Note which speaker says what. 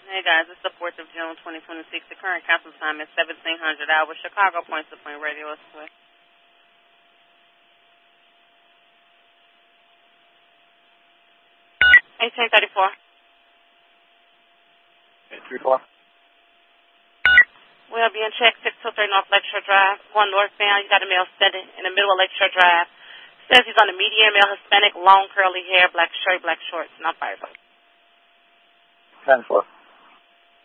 Speaker 1: Hey guys, it's the 4th of June, 2026. The current council time is 1700 hours. Chicago Point to Point Radio is quick. 1834.
Speaker 2: 834.
Speaker 1: We'll be in check 623 North Lakeshore Drive. Going northbound, you got a male standing in the middle of Lakeshore Drive. Says he's on the median, male, Hispanic, long curly hair, black shirt, black shorts, not firefighter.
Speaker 2: 10-4.